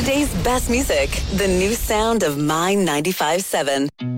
Today's best music, the new sound of My 95.7.